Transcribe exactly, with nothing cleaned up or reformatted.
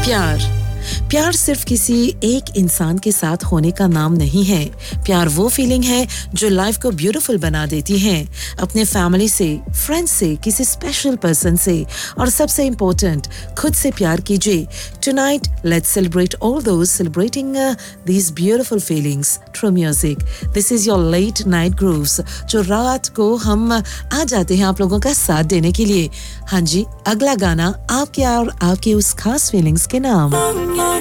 प्यार प्यार सिर्फ किसी एक इंसान के साथ होने का नाम नहीं है प्यार वो फीलिंग है जो लाइफ को ब्यूटीफुल बना देती है अपने फैमिली से फ्रेंड्स से किसी स्पेशल पर्सन से और सबसे इंपॉर्टेंट खुद से प्यार कीजिए tonight let's celebrate all those celebrating uh, these beautiful feelings through music this is your late night grooves जो रात को हम आ जाते हैं आप लोगों का साथ देने के लिए हाँ जी अगला गाना आपके और आपके उस खास फीलिंग्स के नाम